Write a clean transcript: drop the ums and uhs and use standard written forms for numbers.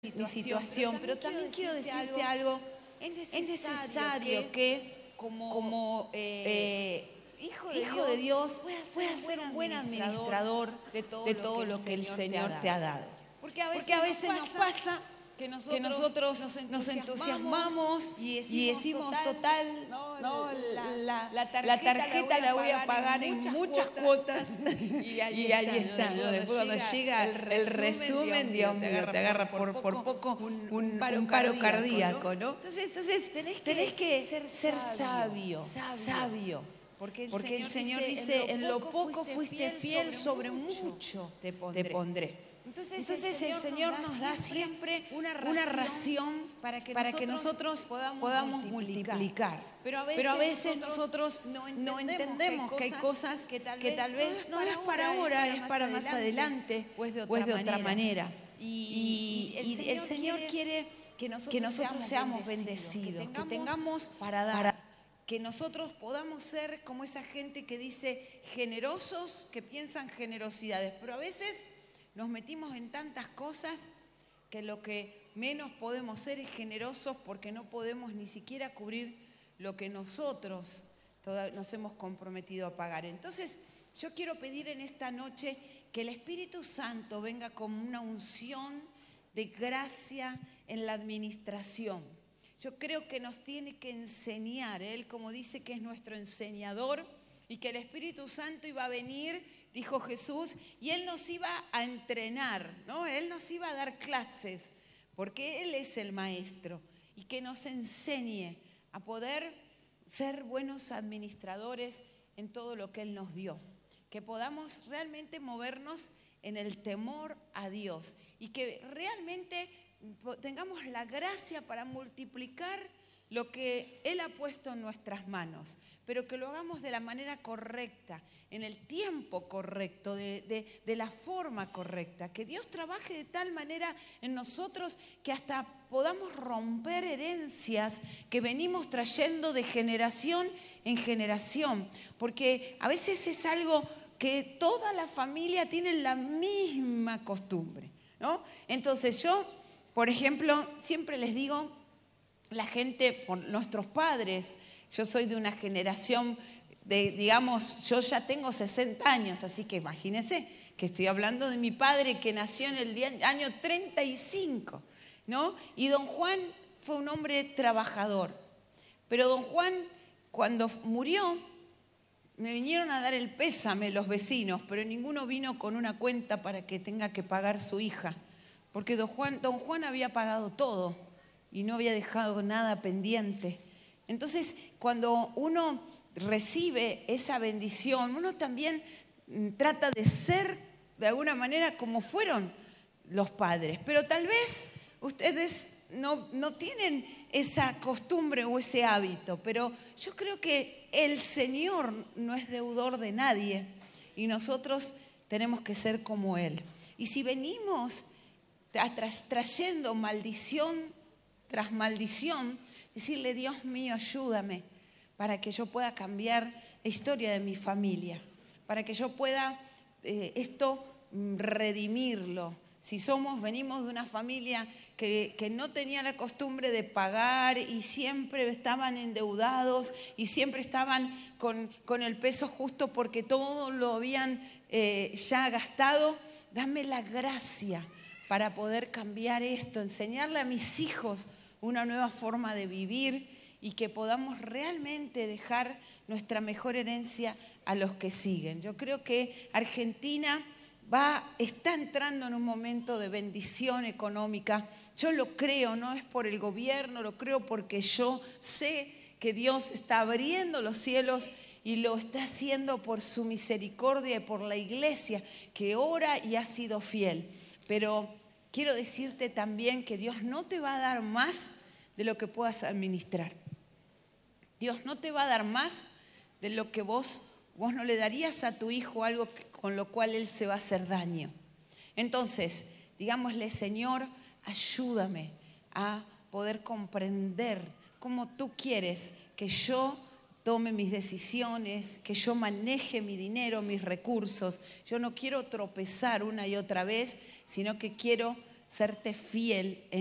mi situación, pero también quiero decirte algo. Es necesario que como hijo de Dios puedas ser un buen administrador de todo lo que el Señor te ha dado. Porque a veces nos pasa que nosotros nos entusiasmamos y decimos, total, la tarjeta la voy a pagar en muchas cuotas y ahí está, ¿no? Después cuando llega el resumen, Dios mío, te agarra por poco un paro cardíaco, ¿no? Entonces tenés que ser sabio. Porque el Señor dice, en lo poco fuiste fiel, sobre mucho te pondré. Entonces el Señor nos da siempre una ración para que nosotros podamos multiplicar. Pero a veces nosotros no entendemos que hay cosas que tal vez no es para ahora, es para más adelante, pues de otra manera. Y el Señor quiere que nosotros seamos bendecidos, que tengamos para dar. Que nosotros podamos ser como esa gente que dice generosos, que piensan generosidades, pero a veces nos metimos en tantas cosas que lo que menos podemos ser es generosos porque no podemos ni siquiera cubrir lo que nosotros nos hemos comprometido a pagar. Entonces, yo quiero pedir en esta noche que el Espíritu Santo venga como una unción de gracia en la administración. Yo creo que nos tiene que enseñar, Él como dice que es nuestro enseñador y que el Espíritu Santo iba a venir, dijo Jesús, y Él nos iba a entrenar, ¿no? Él nos iba a dar clases, porque Él es el maestro, y que nos enseñe a poder ser buenos administradores en todo lo que Él nos dio, que podamos realmente movernos en el temor a Dios y que realmente tengamos la gracia para multiplicar lo que Él ha puesto en nuestras manos, pero que lo hagamos de la manera correcta, en el tiempo correcto, de la forma correcta, que Dios trabaje de tal manera en nosotros que hasta podamos romper herencias que venimos trayendo de generación en generación, porque a veces es algo que toda la familia tiene la misma costumbre, ¿no? Entonces yo, por ejemplo, siempre les digo, la gente, por nuestros padres, yo soy de una generación digamos, yo ya tengo 60 años, así que imagínense que estoy hablando de mi padre que nació en el año 35, ¿no? Y don Juan fue un hombre trabajador, pero don Juan cuando murió me vinieron a dar el pésame los vecinos, pero ninguno vino con una cuenta para que tenga que pagar su hija, porque don Juan había pagado todo y no había dejado nada pendiente. Entonces, cuando uno recibe esa bendición, uno también trata de ser de alguna manera como fueron los padres, pero tal vez ustedes no tienen esa costumbre o ese hábito, pero yo creo que el Señor no es deudor de nadie y nosotros tenemos que ser como Él. Y si venimos trayendo maldición tras maldición, decirle, Dios mío, ayúdame para que yo pueda cambiar la historia de mi familia, para que yo pueda esto redimirlo. Si venimos de una familia que no tenía la costumbre de pagar y siempre estaban endeudados y siempre estaban con el peso justo porque todo lo habían ya gastado, dame la gracia para poder cambiar esto, enseñarle a mis hijos una nueva forma de vivir y que podamos realmente dejar nuestra mejor herencia a los que siguen. Yo creo que Argentina está entrando en un momento de bendición económica. Yo lo creo, no es por el gobierno, lo creo porque yo sé que Dios está abriendo los cielos y lo está haciendo por su misericordia y por la iglesia que ora y ha sido fiel. Pero quiero decirte también que Dios no te va a dar más de lo que puedas administrar. Dios no te va a dar más de lo que vos no le darías a tu hijo algo con lo cual él se va a hacer daño. Entonces, digámosle, Señor, ayúdame a poder comprender cómo tú quieres que yo tome mis decisiones, que yo maneje mi dinero, mis recursos. Yo no quiero tropezar una y otra vez, sino que quiero serte fiel